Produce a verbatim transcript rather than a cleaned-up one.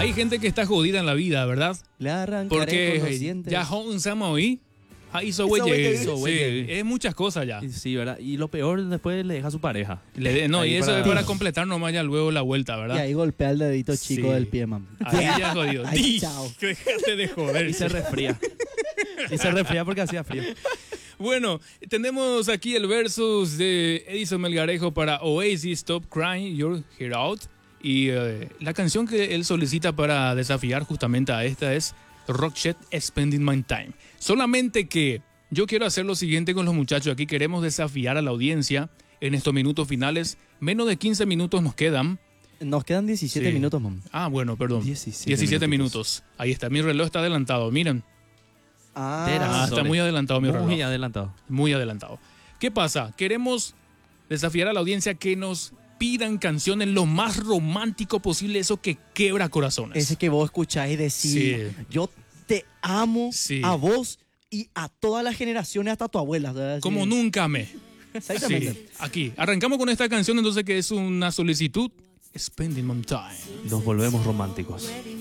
Hay gente que está jodida en la vida, ¿verdad? Le arrancaré con los Porque dientes. ya Hong Samoy, hizo Hizo güey, güey, sí, hizo güey. es muchas cosas ya. Y sí, ¿verdad? Y lo peor, después le deja a su pareja. Le de- no, Ahí y eso para- es para completar nomás ya luego la vuelta, Y ¿verdad? ahí golpea el dedito chico Sí. del pie, man. Ahí ya jodido. Ay, Di, chao. Déjate de joder. Y se resfría. Y se resfría porque hacía frío. Bueno, tenemos aquí el versus de Edison Melgarejo para Oasis, Stop Crying, You're Here Out. Y eh, la canción que él solicita para desafiar justamente a esta es Roxette, Spending My Time. Solamente que yo quiero hacer lo siguiente con los muchachos. Aquí queremos desafiar a la audiencia en estos minutos finales. Menos de quince minutos nos quedan. Nos quedan diecisiete Sí. minutos, man. Ah, bueno, perdón. diecisiete diecisiete minutitos. minutos. Ahí está, mi reloj está adelantado, miren. Ah, Tera. Ah, está muy adelantado mi reloj. Muy adelantado. Muy adelantado. ¿Qué pasa? Queremos desafiar a la audiencia que nos pidan canciones lo más romántico posible, eso que quebra corazones. ese que vos escuchás y decís, Sí. yo te amo Sí. a vos y a todas las generaciones, hasta tu abuela. ¿verdad? Como Sí. nunca me. Exactamente. Sí, aquí. Arrancamos con esta canción entonces que es una solicitud. Spending My Time. Nos volvemos románticos.